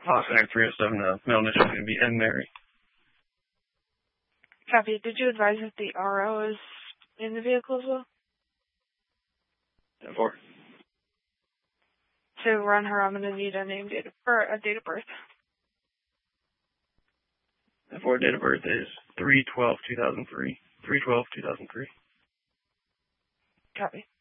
Center 307, the mail initial is going to be N. Mary. Copy. Did you advise that the RO is in the vehicle as well? 4. To run her, I'm going to need a name, date of birth. 4 date of birth is 3/12/2003. 3/12/2003. Copy.